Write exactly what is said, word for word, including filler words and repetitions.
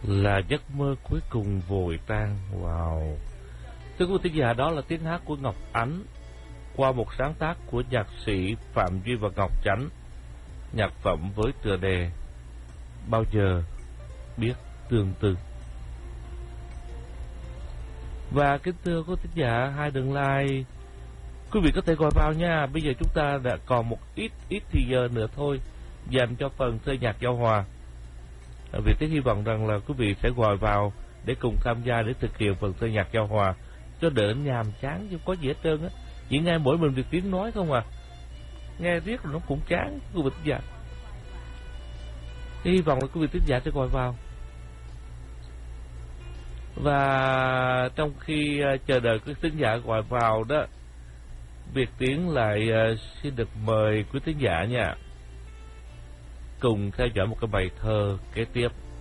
Là giấc mơ cuối cùng vội tan. Wow. Thưa quý vị thính giả, đó là tiếng hát của Ngọc Ánh qua một sáng tác của nhạc sĩ Phạm Duy và Ngọc Chánh. Nhạc phẩm với tựa đề Bao giờ biết tương tư. Và kính thưa quý thính giả, hai đường like quý vị có thể gọi vào nha. Bây giờ chúng ta đã còn một ít ít thì giờ nữa thôi dành cho phần thơ nhạc giao hòa. Vì thế hy vọng rằng là quý vị sẽ gọi vào để cùng tham gia để thực hiện phần thơ nhạc giao hòa cho đỡ nhàm chán, chứ có gì hết trơn á. Chỉ nghe mỗi mình việc tiếng nói không à, nghe riết rồi nó cũng chán quý vị thính giả. Hy vọng là quý vị thính giả sẽ gọi vào. Và trong khi chờ đợi quý thính giả gọi vào đó, Việt Tiến lại uh, xin được mời quý thính giả nha cùng theo dõi một cái bài thơ kế tiếp.